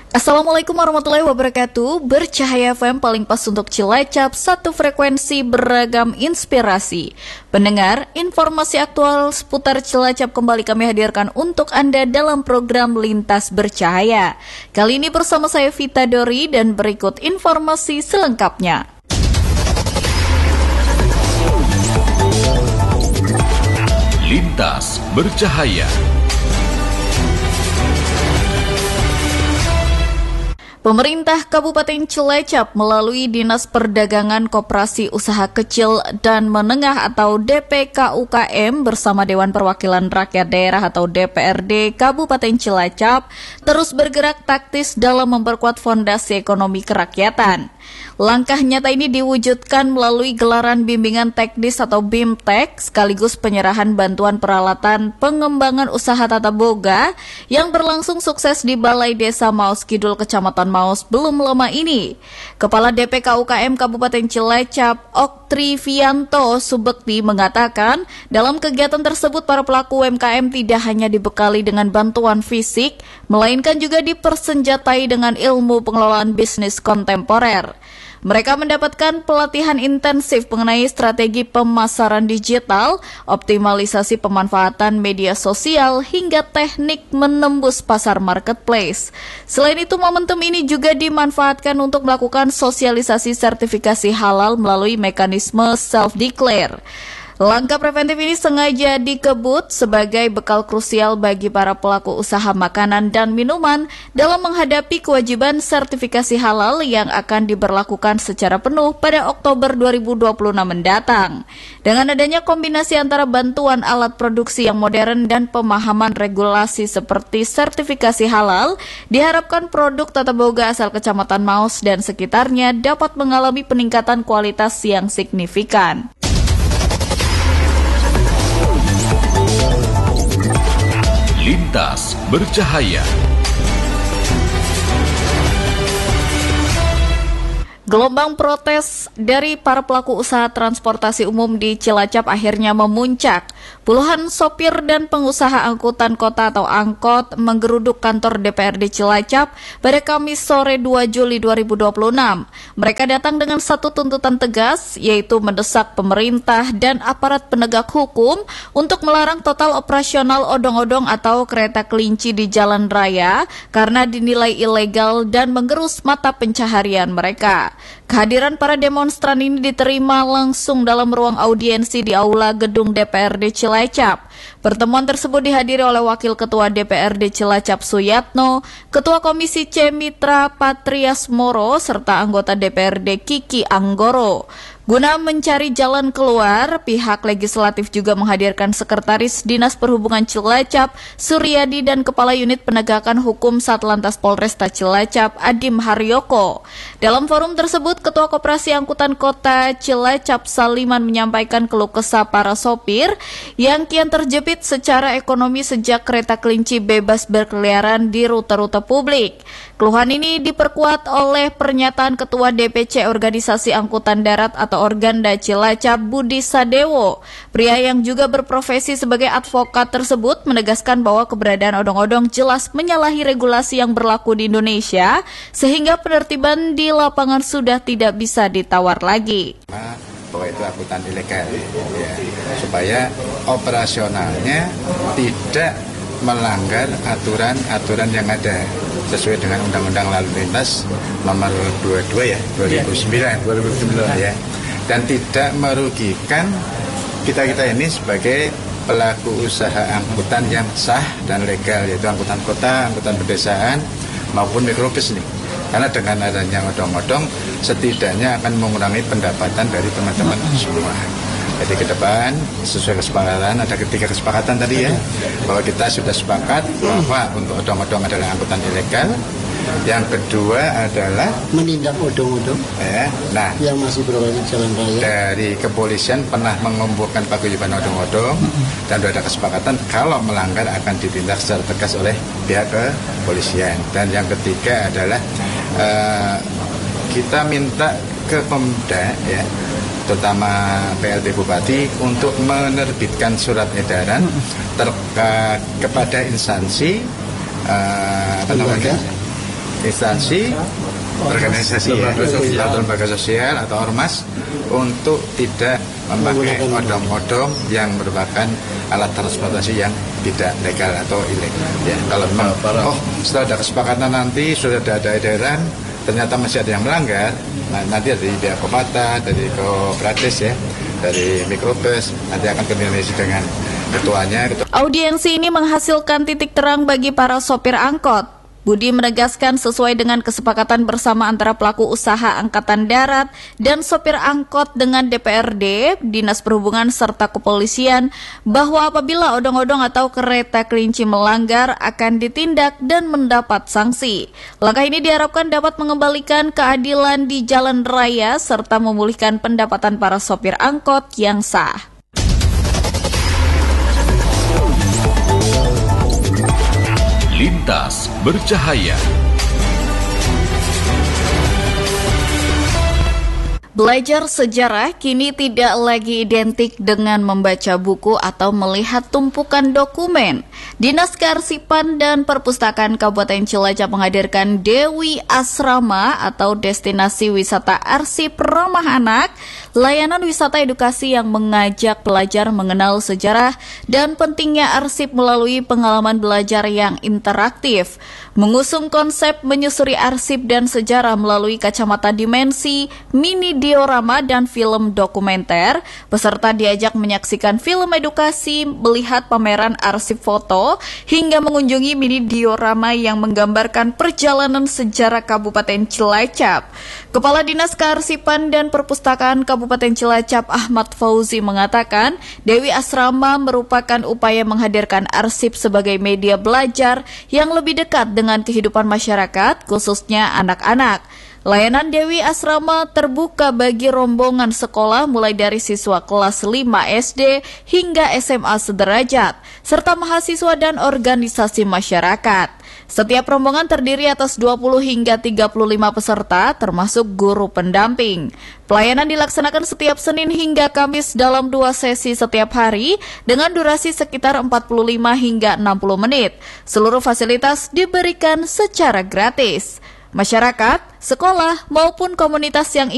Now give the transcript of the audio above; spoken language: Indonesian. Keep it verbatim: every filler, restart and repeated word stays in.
Assalamualaikum warahmatullahi wabarakatuh. Bercahaya F M paling pas untuk Cilacap, satu frekuensi beragam inspirasi. Pendengar, informasi aktual seputar Cilacap kembali kami hadirkan untuk Anda dalam program Lintas Bercahaya. Kali ini bersama saya Vita Dori dan berikut informasi selengkapnya. Lintas Bercahaya. Pemerintah Kabupaten Cilacap melalui Dinas Perdagangan Koperasi Usaha Kecil dan Menengah atau D P K U K M bersama Dewan Perwakilan Rakyat Daerah atau D P R D Kabupaten Cilacap terus bergerak taktis dalam memperkuat fondasi ekonomi kerakyatan. Langkah nyata ini diwujudkan melalui gelaran bimbingan teknis atau BIMTEK sekaligus penyerahan bantuan peralatan pengembangan usaha tata boga yang berlangsung sukses di Balai Desa Maus Kidul Kecamatan Maus belum lama ini. Kepala D P K U K M Kabupaten Cilacap, Oktrivianto Subekti mengatakan, dalam kegiatan tersebut para pelaku U M K M tidak hanya dibekali dengan bantuan fisik, melainkan juga dipersenjatai dengan ilmu pengelolaan bisnis kontemporer. Mereka mendapatkan pelatihan intensif mengenai strategi pemasaran digital, optimalisasi pemanfaatan media sosial, hingga teknik menembus pasar marketplace. Selain itu, momentum ini juga dimanfaatkan untuk melakukan sosialisasi sertifikasi halal melalui mekanisme self-declare. Langkah preventif ini sengaja dikebut sebagai bekal krusial bagi para pelaku usaha makanan dan minuman dalam menghadapi kewajiban sertifikasi halal yang akan diberlakukan secara penuh pada Oktober dua ribu dua puluh enam mendatang. Dengan adanya kombinasi antara bantuan alat produksi yang modern dan pemahaman regulasi seperti sertifikasi halal, diharapkan produk tata boga asal Kecamatan Maus dan sekitarnya dapat mengalami peningkatan kualitas yang signifikan. Lintas Bercahaya. Gelombang protes dari para pelaku usaha transportasi umum di Cilacap akhirnya memuncak. Puluhan sopir dan pengusaha angkutan kota atau angkot menggeruduk kantor D P R D Cilacap pada Kamis sore dua Juli dua ribu dua puluh enam. Mereka datang dengan satu tuntutan tegas, yaitu mendesak pemerintah dan aparat penegak hukum untuk melarang total operasional odong-odong atau kereta kelinci di jalan raya karena dinilai ilegal dan menggerus mata pencaharian mereka. Kehadiran para demonstran ini diterima langsung dalam ruang audiensi di Aula Gedung D P R D Cilacap. Pertemuan tersebut dihadiri oleh Wakil Ketua D P R D Cilacap Suyatno, Ketua Komisi C Mitra Patrias Moro, serta anggota D P R D Kiki Anggoro. Guna mencari jalan keluar, pihak legislatif juga menghadirkan Sekretaris Dinas Perhubungan Cilacap, Suryadi, dan Kepala Unit Penegakan Hukum Satlantas Polresta Cilacap, Adim Haryoko. Dalam forum tersebut, Ketua Koperasi Angkutan Kota Cilacap Saliman menyampaikan keluh kesah para sopir yang kian terjepit secara ekonomi sejak kereta kelinci bebas berkeliaran di rute-rute publik. Keluhan ini diperkuat oleh pernyataan Ketua D P C Organisasi Angkutan Darat atau Organda Cilacap, Budi Sadewo. Pria yang juga berprofesi sebagai advokat tersebut menegaskan bahwa keberadaan odong-odong jelas menyalahi regulasi yang berlaku di Indonesia, sehingga penertiban di lapangan sudah tidak bisa ditawar lagi. Bahwa itu angkutan ilegal, ya, supaya operasionalnya tidak melanggar aturan-aturan yang ada sesuai dengan Undang-Undang Lalu Lintas nomor dua puluh dua ya dua ribu sembilan ya, dan tidak merugikan kita-kita ini sebagai pelaku usaha angkutan yang sah dan legal, yaitu angkutan kota, angkutan pedesaan maupun mikrobus nih. Karena dengan adanya odong-odong setidaknya akan mengurangi pendapatan dari teman-teman semua. Jadi ke depan sesuai kesepakatan, ada ketiga kesepakatan tadi ya, bahwa kita sudah sepakat bahwa untuk odong-odong adalah angkutan ilegal. Yang kedua adalah menindak odong-odong ya, nah, yang masih berada di jalan raya. Dari kepolisian pernah mengumpulkan paguyuban odong-odong dan sudah ada kesepakatan kalau melanggar akan ditindak secara tegas oleh pihak kepolisian. Dan yang ketiga adalah uh, kita minta ke Pemda ya, terutama P L T Bupati untuk menerbitkan surat edaran terkait kepada instansi uh, apa namanya instansi, organisasi ya, atau lembaga sosial atau ormas untuk tidak memakai odong-odong yang merupakan alat transportasi yang tidak legal atau ilegal. Ya, kalau memang oh setelah ada kesepakatan nanti sudah ada edaran ternyata masih ada yang melanggar, nah, nanti dari pihak Kopata, dari Kooperatis ya, dari Mikrobus nanti akan koordinasi dengan ketuanya. Ketua. Audiensi ini menghasilkan titik terang bagi para sopir angkot. Budi menegaskan sesuai dengan kesepakatan bersama antara pelaku usaha angkatan darat dan sopir angkot dengan D P R D, Dinas Perhubungan serta kepolisian bahwa apabila odong-odong atau kereta kelinci melanggar akan ditindak dan mendapat sanksi. Langkah ini diharapkan dapat mengembalikan keadilan di jalan raya serta memulihkan pendapatan para sopir angkot yang sah. Lintas Bercahaya. Belajar sejarah kini tidak lagi identik dengan membaca buku atau melihat tumpukan dokumen. Dinas Kearsipan dan Perpustakaan Kabupaten Cilacap menghadirkan Dewi Asrama atau destinasi wisata arsip ramah anak, layanan wisata edukasi yang mengajak pelajar mengenal sejarah dan pentingnya arsip melalui pengalaman belajar yang interaktif. Mengusung konsep menyusuri arsip dan sejarah melalui kacamata dimensi, mini diorama dan film dokumenter, peserta diajak menyaksikan film edukasi, melihat pameran arsip foto, hingga mengunjungi mini diorama yang menggambarkan perjalanan sejarah Kabupaten Cilacap. Kepala Dinas Kearsipan dan Perpustakaan Kabupaten Cilacap Ahmad Fauzi mengatakan, Dewi Asrama merupakan upaya menghadirkan arsip sebagai media belajar yang lebih dekat dengan kehidupan masyarakat, khususnya anak-anak. Layanan Dewi Asrama terbuka bagi rombongan sekolah mulai dari siswa kelas lima S D hingga S M A sederajat, serta mahasiswa dan organisasi masyarakat. Setiap rombongan terdiri atas dua puluh hingga tiga puluh lima peserta, termasuk guru pendamping. Pelayanan dilaksanakan setiap Senin hingga Kamis dalam dua sesi setiap hari dengan durasi sekitar empat puluh lima hingga enam puluh menit. Seluruh fasilitas diberikan secara gratis. Masyarakat, sekolah, maupun komunitas yang